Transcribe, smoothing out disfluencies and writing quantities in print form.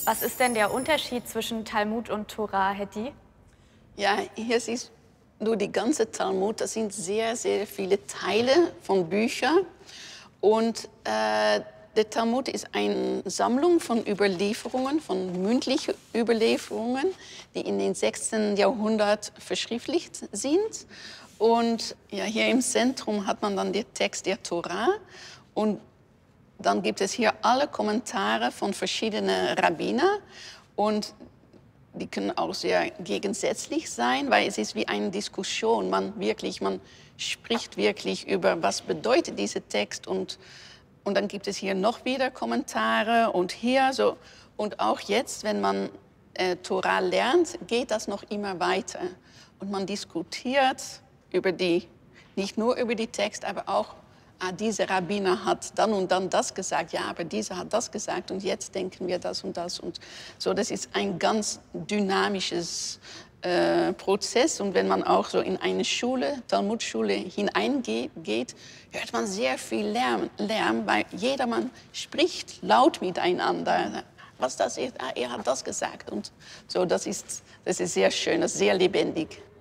Was ist denn der Unterschied zwischen Talmud und Tora, Hetty? Ja, hier siehst du die ganze Talmud. Das sind sehr, sehr viele Teile von Büchern. Und der Talmud ist eine Sammlung von Überlieferungen, von mündlichen Überlieferungen, die in den 6. Jahrhundert verschriftlicht sind. Und ja, hier im Zentrum hat man dann den Text der Tora. Und dann gibt es hier alle Kommentare von verschiedenen Rabbiner. Und die können auch sehr gegensätzlich sein, weil es ist wie eine Diskussion. Man spricht wirklich über, was bedeutet dieser Text. Und dann gibt es hier noch wieder Kommentare und hier so. Und auch jetzt, wenn man Tora lernt, geht das noch immer weiter. Und man diskutiert über nicht nur über die Text, aber auch, dieser Rabbiner hat dann und dann das gesagt, ja, aber dieser hat das gesagt und jetzt denken wir das und das. Und so, das ist ein ganz dynamisches Prozess. Und wenn man auch so in eine Schule, Talmudschule hineingeht, hört man sehr viel Lärm, weil jedermann spricht laut miteinander. Was das ist, er hat das gesagt. Und so, das ist sehr schön, das ist sehr lebendig.